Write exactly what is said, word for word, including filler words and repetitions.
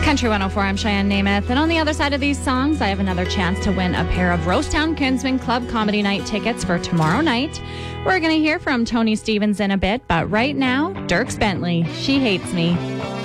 Country one oh four, I'm Cheyenne Namath. And on the other side of these songs, I have another chance to win a pair of Rosetown Kinsman Club Comedy Night tickets for tomorrow night. We're going to hear from Tony Stevens in a bit, but right now, Dierks Bentley, She Hates Me.